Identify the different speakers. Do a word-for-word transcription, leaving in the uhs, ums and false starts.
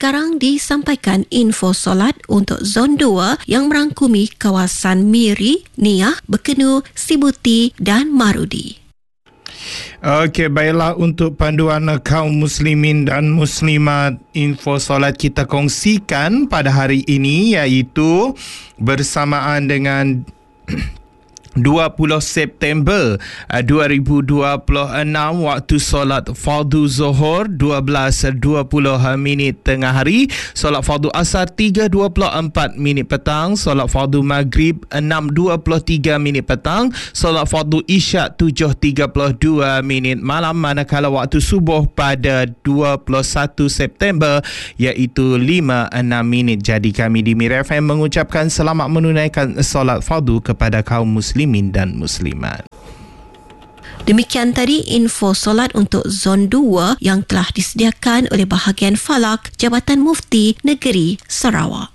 Speaker 1: sekarang disampaikan info solat untuk Zon dua yang merangkumi kawasan Miri, Niah, Bekenu, Sibuti dan Marudi.
Speaker 2: Okey, baiklah, untuk panduan kaum muslimin dan muslimat, info solat kita kongsikan pada hari ini iaitu bersamaan dengan dua puluh September dua ribu dua puluh enam, waktu solat fardu Zuhur dua belas dua puluh minit tengah hari, solat fardu Asar tiga dua puluh empat minit petang, solat fardu Maghrib enam dua puluh tiga minit petang, solat fardu Isyak tujuh tiga puluh dua minit malam, manakala waktu subuh pada dua puluh satu September iaitu lima enam minit. Jadi kami di Mira F M mengucapkan selamat menunaikan solat fardu kepada kaum muslim dan muslimat.
Speaker 1: Demikian tadi info solat untuk Zon dua yang telah disediakan oleh bahagian Falak Jabatan Mufti Negeri Sarawak.